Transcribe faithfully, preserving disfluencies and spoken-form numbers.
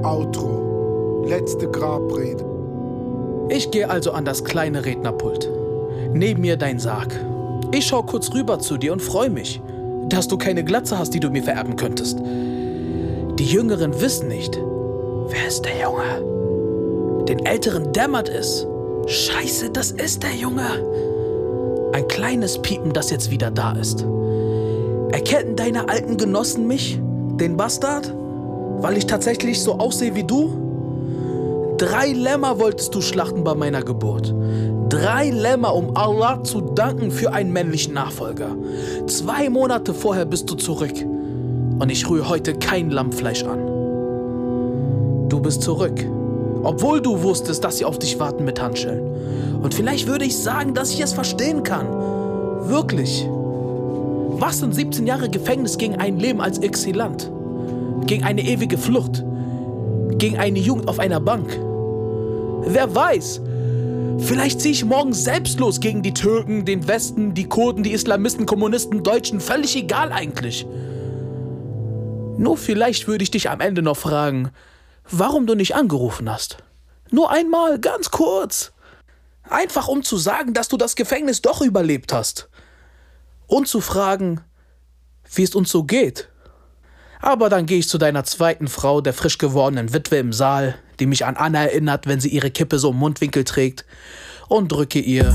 Outro. Letzte Grabrede. Ich gehe also an das kleine Rednerpult. Neben mir dein Sarg. Ich schau kurz rüber zu dir und freue mich, dass du keine Glatze hast, die du mir vererben könntest. Die Jüngeren wissen nicht, wer ist der Junge. Den Älteren dämmert es. Scheiße, das ist der Junge. Ein kleines Piepen, das jetzt wieder da ist. Erkennen deine alten Genossen mich, den Bastard, weil ich tatsächlich so aussehe wie du? Drei Lämmer wolltest du schlachten bei meiner Geburt. Drei Lämmer, um Allah zu danken für einen männlichen Nachfolger. Zwei Monate vorher bist du zurück. Und ich rühre heute kein Lammfleisch an. Du bist zurück. Obwohl du wusstest, dass sie auf dich warten mit Handschellen. Und vielleicht würde ich sagen, dass ich es verstehen kann. Wirklich. Was sind siebzehn Jahre Gefängnis gegen ein Leben als Exilant? Gegen eine ewige Flucht? Gegen eine Jugend auf einer Bank? Wer weiß? Vielleicht ziehe ich morgen selbstlos gegen die Türken, den Westen, die Kurden, die Islamisten, Kommunisten, Deutschen. Völlig egal eigentlich. Nur vielleicht würde ich dich am Ende noch fragen, warum du nicht angerufen hast. Nur einmal, ganz kurz. Einfach um zu sagen, dass du das Gefängnis doch überlebt hast. Und zu fragen, wie es uns so geht. Aber dann gehe ich zu deiner zweiten Frau, der frisch gewordenen Witwe im Saal, die mich an Anna erinnert, wenn sie ihre Kippe so im Mundwinkel trägt, und drücke ihr